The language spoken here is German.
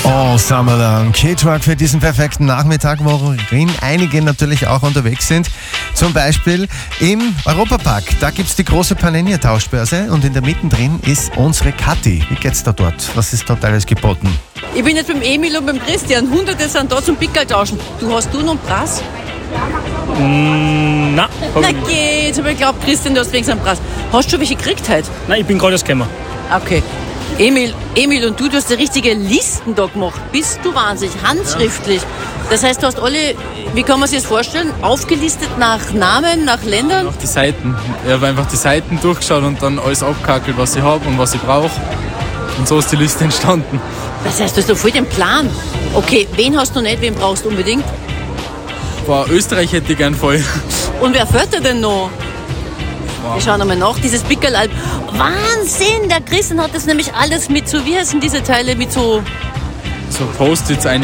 All summer long. K-Truck für diesen perfekten Nachmittag, worin einige natürlich auch unterwegs sind. Zum Beispiel im Europapark. Da gibt es die große Panini-Tauschbörse und in der mittendrin ist unsere Kathi. Wie geht's da dort? Was ist dort alles geboten? Ich bin jetzt beim Emil und beim Christian. Hunderte sind da zum Pickel tauschen. Hast du noch einen Preis? Na, Na geht's, aber ich glaube, Christian, du hast wegen seinem Preis. Hast du schon welche gekriegt heute? nein, ich bin gerade erst gekommen. Okay. Emil und du hast eine richtige Listen da gemacht. Bist du wahnsinnig, handschriftlich. Das heißt, du hast alle, wie kann man sich das vorstellen, aufgelistet nach Namen, nach Ländern? Auf die Seiten. Ich habe einfach die Seiten durchgeschaut und dann alles abgehackelt, was ich habe und was ich brauche. Und so ist die Liste entstanden. Das heißt, du hast doch voll den Plan. Okay, wen hast du nicht, wen brauchst du unbedingt? Boah, Österreich hätte ich gern voll. Und wer fährt da denn noch? Wir schauen einmal nach, dieses Pickerl-Alb. Wahnsinn, der Christian hat das nämlich alles mit so, wie heißen diese Teile, mit so... So Post-its